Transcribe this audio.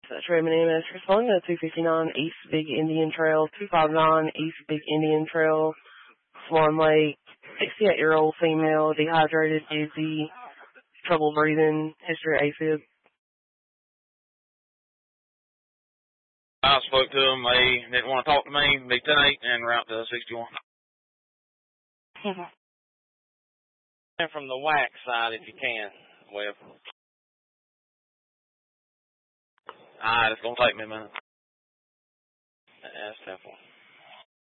Trade my name is responding to 259 East Big Indian Trail, 259 East Big Indian Trail, Swan Lake, 68-year-old female, dehydrated, dizzy, trouble breathing, history AFib. I spoke to them. They didn't want to talk to me. Be 10-8 and route to 61. And from the wax side, if you can, Webb. Alright, it's going to take me a minute. That's simple.